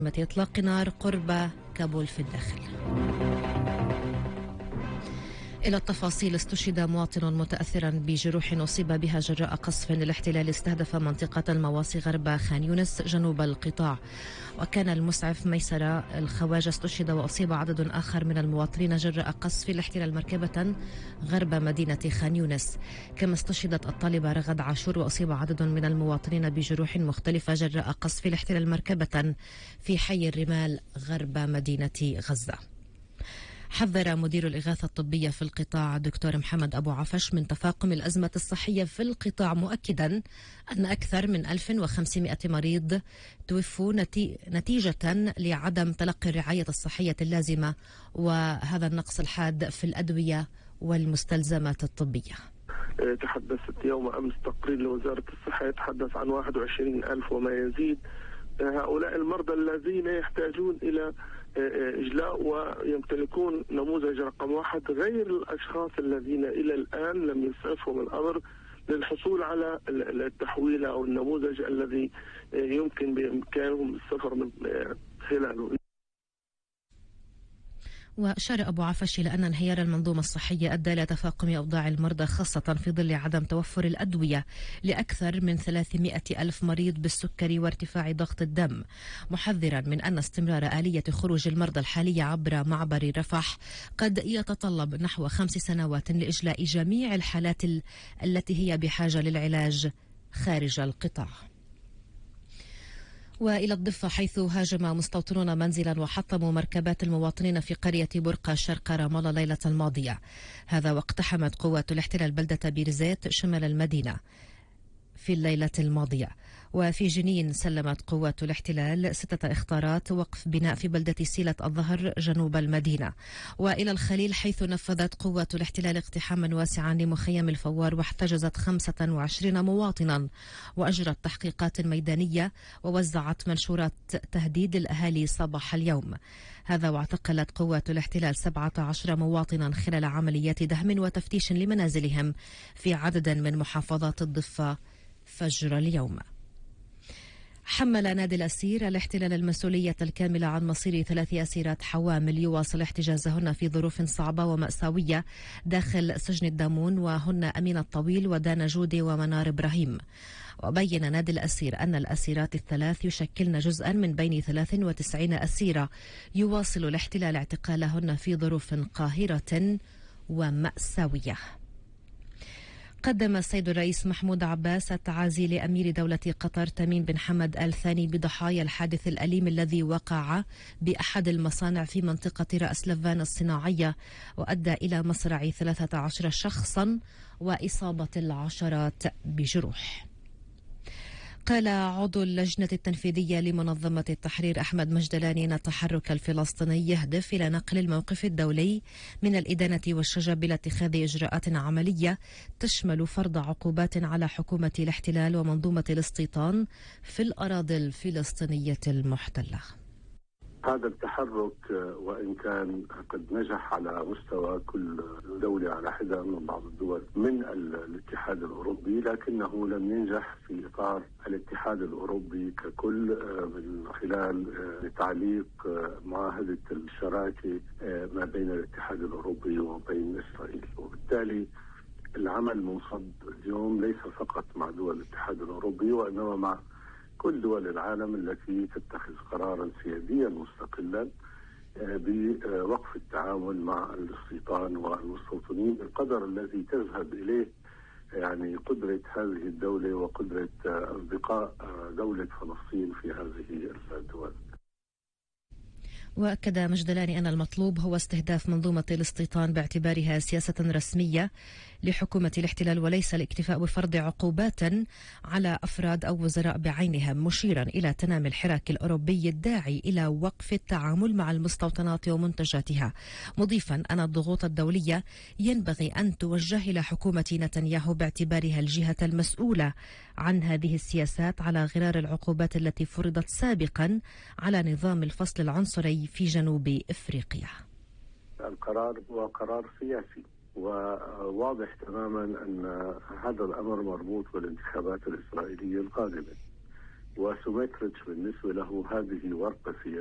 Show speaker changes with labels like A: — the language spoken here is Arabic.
A: إطلاق نار قرب كابول في الداخل. إلى التفاصيل. استشهد مواطن متأثرا بجروح أصيب بها جراء قصف الاحتلال استهدف منطقة المواصي غرب خان يونس جنوب القطاع، وكان المسعف ميسرة الخواجة استشهد وأصيب عدد آخر من المواطنين جراء قصف الاحتلال مركبة غرب مدينة خان يونس. كما استشهدت الطالبة رغد عاشور وأصيب عدد من المواطنين بجروح مختلفة جراء قصف الاحتلال مركبة في حي الرمال غرب مدينة غزة. حذر مدير الإغاثة الطبية في القطاع الدكتور محمد أبو عفش من تفاقم الأزمة الصحية في القطاع، مؤكدا أن أكثر من 1500 مريض توفوا نتيجة لعدم تلقي الرعاية الصحية اللازمة وهذا النقص الحاد في الأدوية والمستلزمات الطبية.
B: تحدثت يوم أمس تقرير لوزارة الصحة يتحدث عن 21,000 وما يزيد هؤلاء المرضى الذين يحتاجون إلى إجلاء ويمتلكون نموذج رقم 1 غير الأشخاص الذين إلى الآن لم يسعفهم الأمر للحصول على التحويل أو النموذج الذي يمكن بإمكانهم السفر من خلاله.
A: وأشار أبو عفش إلى أن انهيار المنظومة الصحية أدى إلى تفاقم أوضاع المرضى، خاصة في ظل عدم توفر الأدوية لأكثر من 300 ألف مريض بالسكري وارتفاع ضغط الدم، محذرا من أن استمرار آلية خروج المرضى الحالية عبر معبر رفح قد يتطلب نحو 5 سنوات لإجلاء جميع الحالات التي هي بحاجة للعلاج خارج القطاع. وإلى الضفة، حيث هاجم مستوطنون منزلا وحطموا مركبات المواطنين في قرية برقة شرق رام الله ليلة الماضية. هذا واقتحمت قوات الاحتلال بلدة بيرزيت شمال المدينة في الليلة الماضية. وفي جنين سلمت قوات الاحتلال 6 إخطارات وقف بناء في بلدة سيلة الظهر جنوب المدينة. وإلى الخليل، حيث نفذت قوات الاحتلال اقتحاما واسعا لمخيم الفوار واحتجزت 25 مواطنا وأجرت تحقيقات ميدانية ووزعت منشورات تهديد الأهالي صباح اليوم. هذا واعتقلت قوات الاحتلال 17 مواطنا خلال عمليات دهم وتفتيش لمنازلهم في عدد من محافظات الضفة فجر اليوم. حمل نادي الأسير الاحتلال المسؤولية الكاملة عن مصير 3 أسيرات حوامل يواصل احتجازهن في ظروف صعبة ومأساوية داخل سجن الدامون، وهن أمين الطويل ودانا جودي ومنار إبراهيم. وبين نادي الأسير أن الأسيرات ال3 يشكلن جزءا من بين 93 أسيرة يواصل الاحتلال اعتقالهن في ظروف قاهرة ومأساوية. قدم السيد الرئيس محمود عباس التعازي لأمير دولة قطر تميم بن حمد آل ثاني بضحايا الحادث الأليم الذي وقع بأحد المصانع في منطقة رأس لفان الصناعية وأدى إلى مصرع 13 شخصا وإصابة العشرات بجروح. قال عضو اللجنة التنفيذية لمنظمة التحرير أحمد مجدلاني أن التحرك الفلسطيني يهدف إلى نقل الموقف الدولي من الإدانة والشجب إلى اتخاذ إجراءات عملية تشمل فرض عقوبات على حكومة الاحتلال ومنظومة الاستيطان في الأراضي الفلسطينية المحتلة.
C: هذا التحرك وإن كان قد نجح على مستوى كل دولة على حدة من بعض الدول من الاتحاد الأوروبي، لكنه لم ينجح في إطار الاتحاد الأوروبي ككل من خلال تعليق معاهدة الشراكة ما بين الاتحاد الأوروبي وبين إسرائيل. وبالتالي العمل منصب اليوم ليس فقط مع دول الاتحاد الأوروبي وإنما مع كل دول العالم التي تتخذ قرارا سياديا مستقلا بوقف التعامل مع الاستيطان والمستوطنين بالقدر الذي تذهب إليه يعني قدرة هذه الدولة وقدرة أصدقاء دولة فلسطين في هذه الدول.
A: وأكد مجدلاني أن المطلوب هو استهداف منظومة الاستيطان باعتبارها سياسة رسمية لحكومة الاحتلال وليس الاكتفاء بفرض عقوبات على أفراد أو وزراء بعينهم، مشيرا إلى تنامي الحراك الأوروبي الداعي إلى وقف التعامل مع المستوطنات ومنتجاتها، مضيفا أن الضغوط الدولية ينبغي أن توجه إلى حكومة نتنياهو باعتبارها الجهة المسؤولة عن هذه السياسات على غرار العقوبات التي فرضت سابقا على نظام الفصل العنصري في جنوب إفريقيا.
C: القرار هو قرار سياسي وواضح تماما أن هذا الأمر مربوط بالانتخابات الإسرائيلية القادمة. وسوميتريتش بالنسبة له هذه ورقة